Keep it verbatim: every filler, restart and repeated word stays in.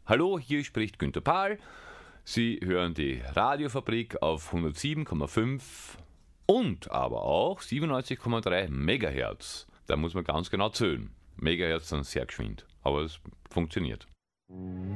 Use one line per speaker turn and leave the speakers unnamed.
Hallo, hier spricht Günther Pahl. Sie hören die Radiofabrik auf hundertsieben Komma fünf und aber auch siebenundneunzig Komma drei Megahertz. Da muss man ganz genau zählen. Megahertz sind sehr geschwind, aber es funktioniert.